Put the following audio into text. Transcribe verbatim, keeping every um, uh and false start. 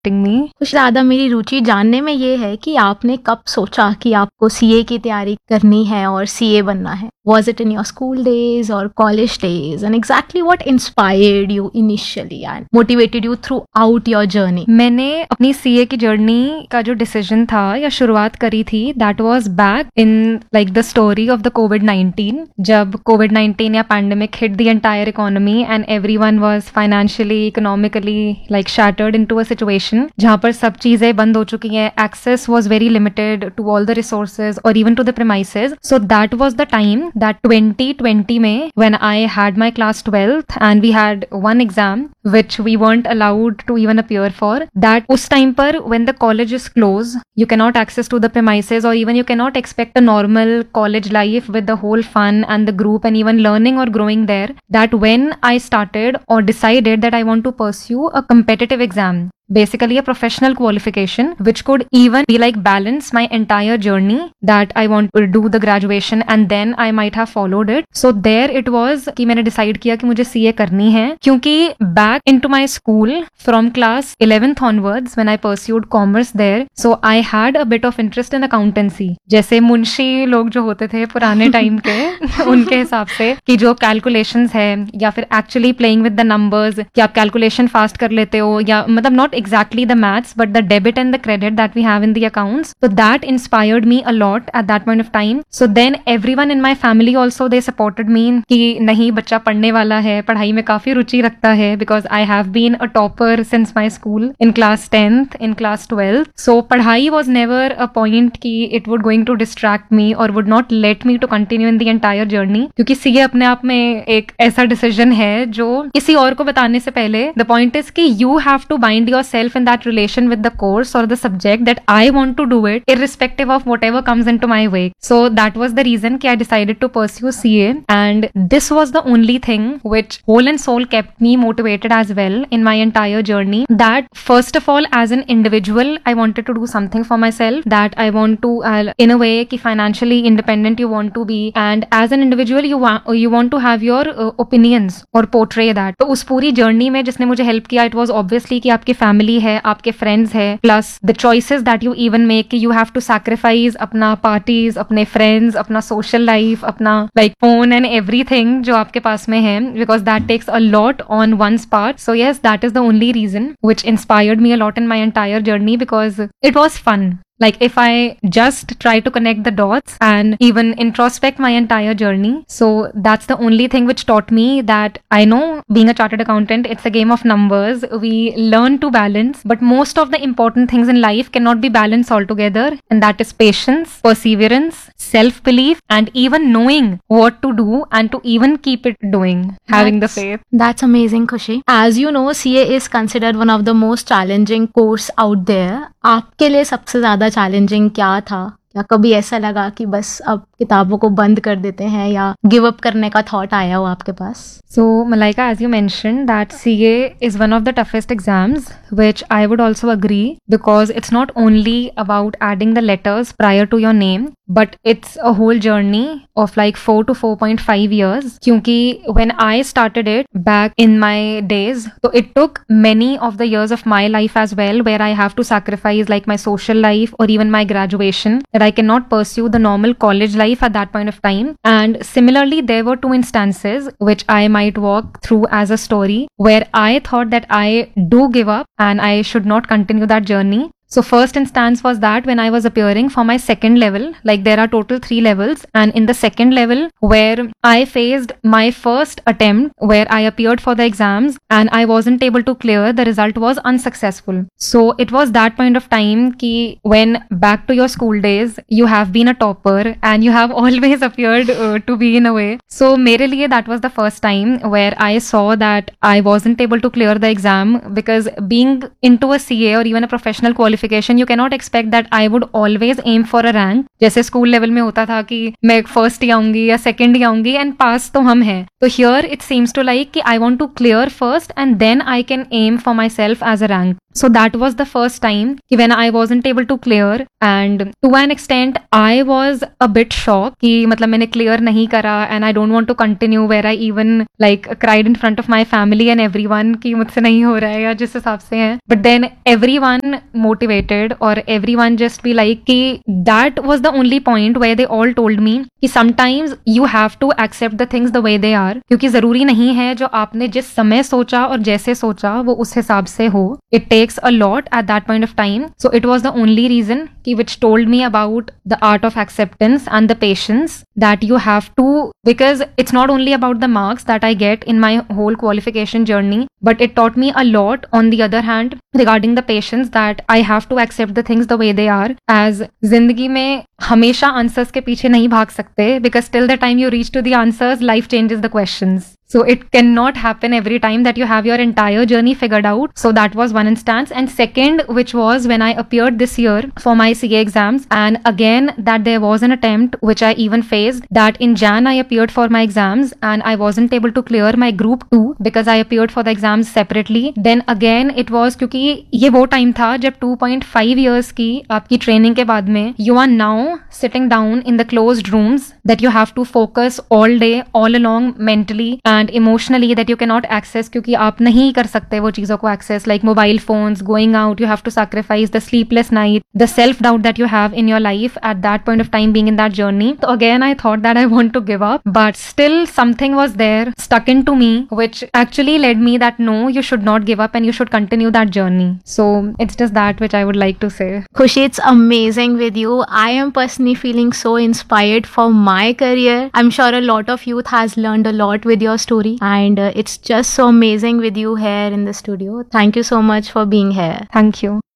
me. कुछ ज़्यादा मेरी रुचि जानने में ये है कि आपने कब सोचा कि आपको सीए की तैयारी करनी है और सीए बनना है? Was it in your school days or college days? And exactly what inspired you initially and motivated you throughout your journey? मैंने अपनी सीए की जर्नी का जो डिसीजन था या शुरुआत करी थी, that was back in like the story of the Covid nineteen, जब कोविड नाइनटीन या pandemic hit the entire economy and everyone was financially economically like shattered into a situation जहां पर सब चीजें बंद हो चुकी हैं, access was very limited to all the resources और even to the premises. So that was the time that twenty twenty में when I had my class twelfth and we had one exam which we weren't allowed to even appear for, that उस time पर when the college is closed, you cannot access to the premises or even you cannot expect a normal college life with the whole fun and the group and even learning or growing there, that when I started or decided that I want to pursue a competitive exam, basically a professional qualification which could even be like balance my entire journey, that I want to do the graduation and then I might have followed it. So there it was कि मैंने decide किया कि मुझे CA करनी है, क्योंकि back into my school from class eleventh onwards when I pursued commerce there, so I had a bit of interest in accountancy. जैसे मुंशी लोग जो होते थे पुराने टाइम के उनके हिसाब से कि जो calculations है या फिर actually playing with the numbers कि आप calculation fast कर लेते हो या मतलब not exactly the maths but the debit and the credit that we have in the accounts. So that inspired me a lot at that point of time. So then everyone in my family also they supported me कि नहीं बच्चा पढ़ने वाला है, पढ़ाई में काफी रुचि रखता है, because I have been a topper since my school in class tenth, in class twelfth. So पढ़ाई was never a point कि it would going to distract me or would not let me to continue in the entire journey, क्योंकि CA अपने आप में एक ऐसा decision है जो किसी और को बताने से पहले the point is कि you have to bind your self in that relation with the course or the subject that I want to do it irrespective of whatever comes into my way. So that was the reason कि I decided to pursue C A, and this was the only thing which whole and soul kept me motivated as well in my entire journey. That first of all as an individual I wanted to do something for myself, that I want to uh, in a way कि financially independent you want to be, and as an individual you want you want to have your uh, opinions or portray that. तो उस पूरी journey में जिसने मुझे help किया it was obviously कि आपकी family है, आपके फ्रेंड्स है, plus the choices that you even make कि यू हैव टू सैक्रिफाइस अपना पार्टीज, अपने फ्रेंड्स, अपना सोशल लाइफ, अपना लाइक फोन एंड एवरीथिंग जो आपके पास में है, because that takes a lot on once part. So yes, that is the only reason which inspired me a lot in my entire journey, because it was fun. Like if I just try to connect the dots and even introspect my entire journey. So that's the only thing which taught me that I know being a chartered accountant, it's a game of numbers. We learn to balance, but most of the important things in life cannot be balanced altogether. And that is patience, perseverance, self-belief, and even knowing what to do and to even keep it doing, having that's, the faith. That's amazing, Khushi. As you know, C A is considered one of the most challenging course out there. आपके लिए सबसे ज्यादा challenging क्या था? क्या कभी ऐसा लगा कि बस अब किताबों को बंद कर देते हैं या गिव अप करने का थॉट आया हो आपके पास? So Malaika, as you mentioned that C A is one of the toughest exams, which I would also agree, because it's not only about adding the letters prior to your name, but it's a whole journey of like four to four point five years. क्योंकि when I started it back in my days, so it took many of the years of my life as well, where I have to sacrifice like my social life or even my graduation, that I cannot pursue the normal college life at that point of time. And similarly, there were two instances which I might walk through as a story where I thought that I do give up and I should not continue that journey. So first instance was that when I was appearing for my second level, like there are total three levels, and in the second level where I faced my first attempt where I appeared for the exams and I wasn't able to clear, the result was unsuccessful. So it was that point of time ki when back to your school days, you have been a topper and you have always appeared uh, to be in a way. So mere liye that was the first time where I saw that I wasn't able to clear the exam, because being into a C A or even a professional qualification, you cannot expect that I would always aim for a rank. जैसे school level में होता था कि मैं first ही आऊंगी या second ही आऊंगी and पास तो हम हैं. तो here it seems to like कि I want to clear first and then I can M for my self as a rank. So that was the first time when I wasn't able to clear, and to an extent I was a bit shocked कि मतलब मैंने clear नहीं करा, and I don't want to continue, where I even like cried in front of my family and everyone कि मुझसे नहीं हो रहा है या जिस हिसाब से है. But then everyone motivated or everyone just be like कि that was the only point where they all told me कि sometimes you have to accept the things the way they are, क्योंकि जरूरी नहीं है जो आपने जिस समय सोचा और जैसे सोचा वो उस हिसाब से हो. It takes a lot at that point of time. So it was the only reason कि which told me about the art of acceptance and the patience that you have to, because it's not only about the marks that I get in my whole qualification journey, but it taught me a lot on the other hand regarding the patience that I have to accept the things the way they are. As जिंदगी में हमेशा answers के पीछे नहीं भाग सकते, because till the time you reach to the answers, life changes the questions. So it cannot happen every time that you have your entire journey figured out. So that was one instance. And second, which was when I appeared this year for my C A exams, and again that there was an attempt which I even faced, that in Jan I appeared for my exams and I wasn't able to clear my group two because I appeared for the exams separately. Then again it was क्योंकि ये वो time था जब two point five years की आपकी training के बाद में you are now sitting down in the closed rooms that you have to focus all day, all along mentally and and emotionally that you cannot access, क्योंकि आप नहीं कर सकते वो चीज़ों को access, like mobile phones, going out, you have to sacrifice the sleepless night, the self doubt that you have in your life at that point of time being in that journey. So again I thought that I want to give up, but still something was there stuck into me which actually led me that no, you should not give up and you should continue that journey. So it's just that which I would like to say. Khushi, it's amazing with you. I am personally feeling so inspired for my career. I'm sure a lot of youth has learned a lot with your story, and uh, it's just so amazing with you here in the studio. Thank you so much for being here. Thank you.